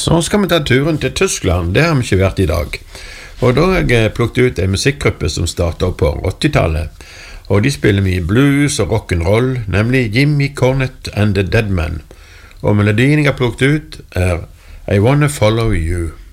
Så skal vi ta turen til Tyskland, det har vi ikke vært i dag. Og da har jeg plukket ut en musikkgruppe som startet på 80-tallet. Og de spiller mye blues og rock'n'roll, nemlig Jimmy Cornette and the Dead Men. Og melodien jeg har plukket ut I Wanna Follow You.